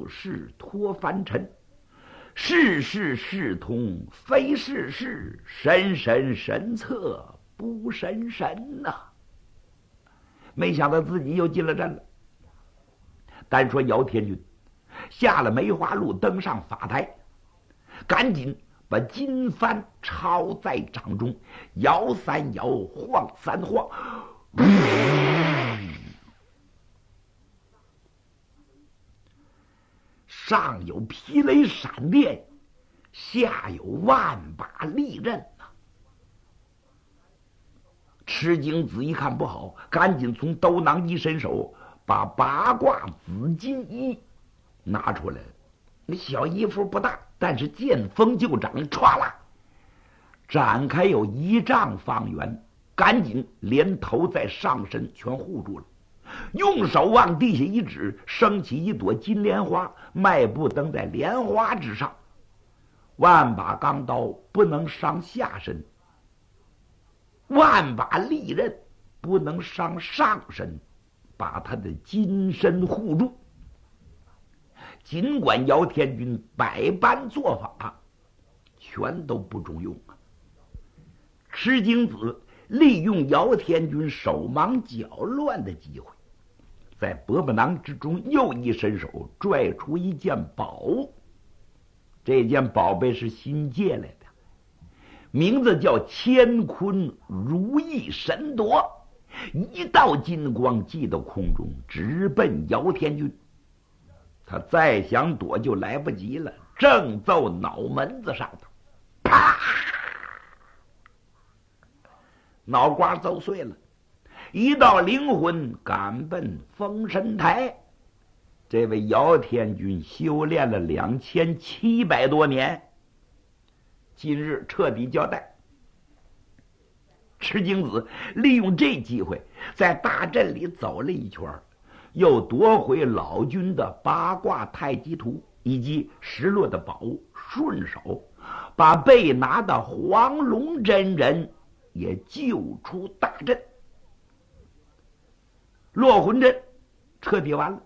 事托凡尘，事事事通，非事事，神神神策不神神呐。没想到自己又进了阵了。单说姚天军下了梅花鹿，登上法台，赶紧把金幡抄在掌中，摇三摇，晃三晃，上有霹雷闪电，下有万把利刃啊！赤精子一看不好，赶紧从兜囊一伸手，把八卦紫金衣拿出来。那小衣服不大，但是见风就长，歘啦展开有1丈方圆，赶紧连头在上身全护住了，用手往地下一指，升起一朵金莲花，迈步登在莲花之上。万把钢刀不能伤下身，万把利刃不能伤上身，把他的金身护住。尽管姚天军百般做法，全都不中用啊！赤精子利用姚天军手忙脚乱的机会，在胳膊囊之中又一伸手，拽出一件宝物。这件宝贝是新借来的，名字叫乾坤如意神铎。一道金光击到空中，直奔姚天军。他再想躲就来不及了，正揍脑门子上头，啪！脑瓜揍碎了，一道灵魂赶奔封神台。这位姚天军修炼了2700多年，今日彻底交代。赤精子利用这机会在大阵里走了一圈，又夺回老君的八卦太极图以及失落的宝物，顺手把被拿的黄龙真人也救出大阵。落魂阵彻底完了。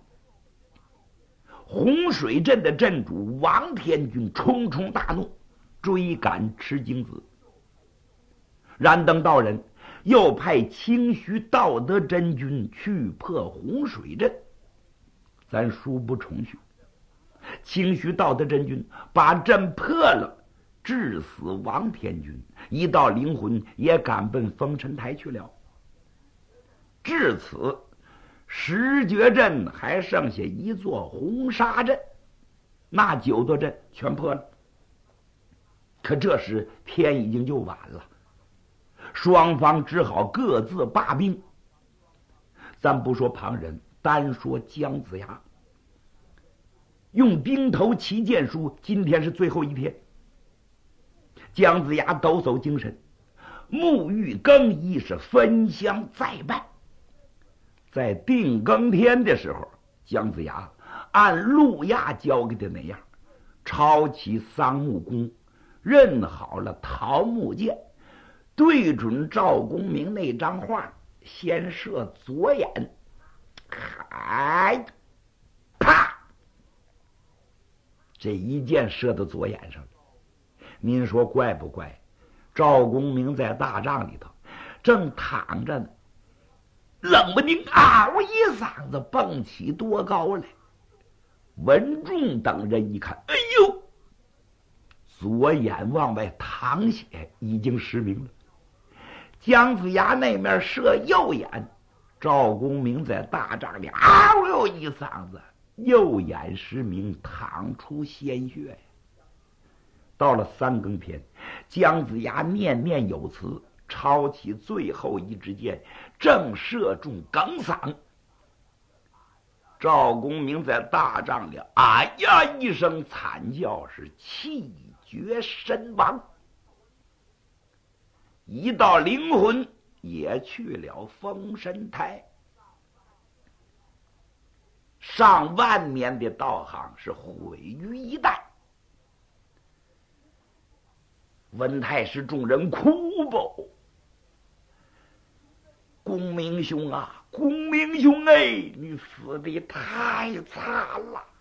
洪水镇的镇主王天军冲冲大怒，追赶赤精子。燃灯道人又派清虚道德真君去破洪水镇。咱书不重叙，清虚道德真君把阵破了，致死王天军，一道灵魂也赶奔封神台去了。至此十绝阵还剩下一座红沙阵，那9座阵全破了。可这时天已经就晚了，双方只好各自罢兵。咱不说旁人，单说姜子牙，用钉头旗剑书，今天是最后一天。姜子牙抖擞精神，沐浴更衣，是焚香再拜。在定更天的时候，姜子牙按陆亚教给的那样，抄起桑木弓，认好了桃木剑，对准赵公明那张画，先射左眼，嗨，啪！这一箭射到左眼上了。您说怪不怪？赵公明在大帐里头正躺着呢，冷不丁嗷一嗓子蹦起多高来。文仲等人一看，哎呦，左眼往外淌血，已经失明了。姜子牙那面射右眼，赵公明在大帐里嗷又一嗓子，右眼失明，淌出鲜血呀。到了3更天，姜子牙念念有词，抄起最后一支箭，正射中梗嗓。赵公明在大帐里哎呀一声惨叫，是气绝身亡。一道灵魂也去了封神台。上万年的道行是毁于一旦。文太师众人哭不，公明兄啊，公明兄哎，你死的太惨了。